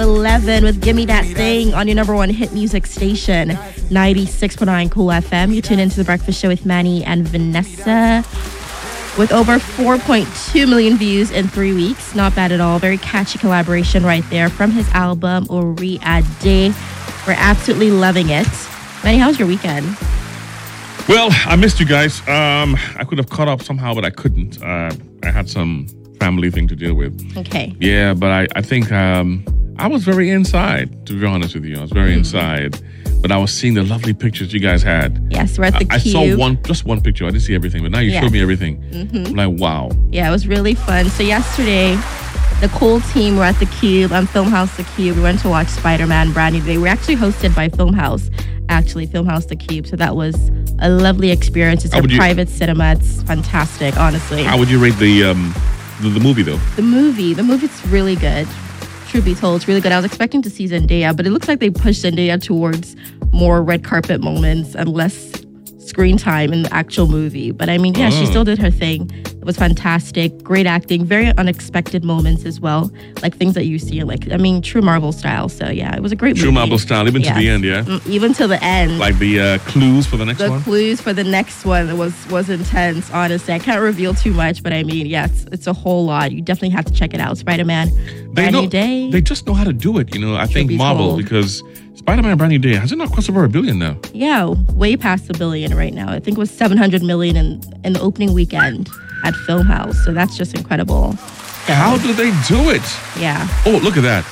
11 with Gimme That Thing on your number one hit music station, 96.9 Cool FM. You tune into The Breakfast Show with Manny and Vanessa. With over 4.2 million views in 3 weeks. Not bad at all. Very catchy collaboration right there from his album, Ori Ade. We're absolutely loving it. Manny, how was your weekend? Well, I missed you guys. I could have caught up somehow, but I couldn't. I had some family thing to deal with. Okay. Yeah, but I think I was very inside, to be honest with you. I was very inside. But I was seeing the lovely pictures you guys had. Yes, we're at the Cube. I saw just one picture. I didn't see everything, but now you showed me everything. I'm like, wow. Yeah, it was really fun. So yesterday, the Cool team were at the Cube, Filmhouse the Cube. We went to watch Spider-Man Brand New Day. We're actually hosted by Filmhouse the Cube. So that was a lovely experience. It's a private cinema. It's fantastic, honestly. How would you rate the movie, though? The movie's really good. Truth be told, it's really good. I was expecting to see Zendaya, but it looks like they pushed Zendaya towards more red carpet moments and less screen time in the actual movie. But I mean, she still did her thing. It was fantastic. Great acting. Very unexpected moments as well. Like things that you see, true Marvel style. So yeah, it was a great movie. True Marvel style, even to the end, yeah? Even to the end. Like the clues for the next one? The clues for the next one was intense, honestly. I can't reveal too much, but I mean, it's a whole lot. You definitely have to check it out. Spider-Man Brand New Day. They just know how to do it, I think Marvel, because Spider-Man Brand New Day, has it not crossed over $1 billion now? Yeah, way past $1 billion right now. I think it was $700 million in the opening weekend at Filmhouse. So that's just incredible. So, how do they do it? Yeah. Oh, look at that.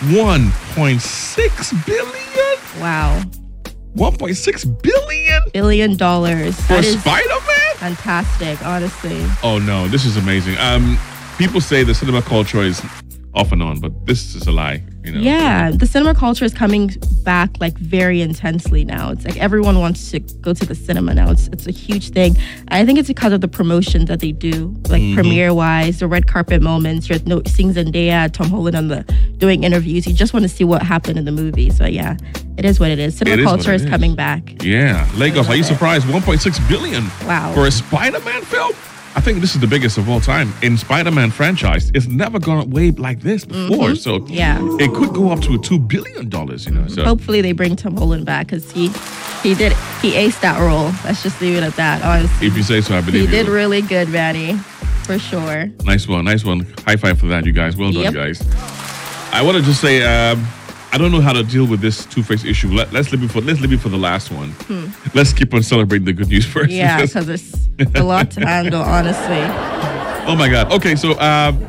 $1.6 billion? Wow. $1.6 billion? $1 billion. For Spider-Man? Fantastic, honestly. Oh, no, this is amazing. People say the cinema culture is off and on, but this is a lie. Yeah, the cinema culture is coming back very intensely now. It's like everyone wants to go to the cinema now. It's a huge thing. I think it's because of the promotions that they do, premiere-wise, the red carpet moments. You're seeing Zendaya, Tom Holland doing interviews. You just want to see what happened in the movie. So yeah, it is what it is. Cinema culture is coming back. Yeah, Lagos, are you surprised? $1.6 billion. Wow. For a Spider-Man film? I think this is the biggest of all time in Spider-Man franchise. It's never gone away like this before. So it could go up to $2 billion, So hopefully they bring Tom Holland back because he aced that role. Let's just leave it at that, honestly. If you say so, I believe he did really good, Manny, for sure. Nice one. High five for that, you guys. Well done, guys. I want to just say, I don't know how to deal with this Two-Face issue. Let's leave it for the last one. Let's keep on celebrating the good news first. Yeah, because it's a lot to handle, honestly. Oh my God. Okay, so